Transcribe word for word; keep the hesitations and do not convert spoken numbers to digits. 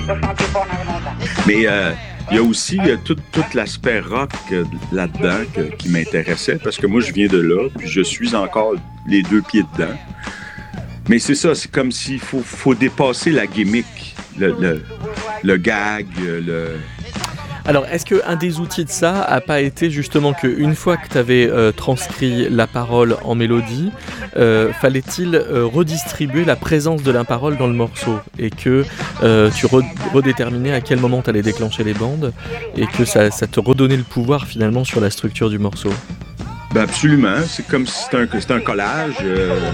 Mais euh, il y a aussi euh, tout, tout l'aspect rock euh, là-dedans que- qui m'intéressait, parce que moi, je viens de là, puis je suis encore les deux pieds dedans. Mais c'est ça, c'est comme s'il faut, faut dépasser la gimmick, le, le, le gag, le... Alors, est-ce qu'un des outils de ça a pas été justement qu'une fois que tu avais euh, transcrit la parole en mélodie, euh, fallait-il euh, redistribuer la présence de la parole dans le morceau et que euh, tu re- redéterminais à quel moment tu allais déclencher les bandes et que ça, ça te redonnait le pouvoir finalement sur la structure du morceau? Ben absolument, c'est comme si c'était un, c'était un collage. euh,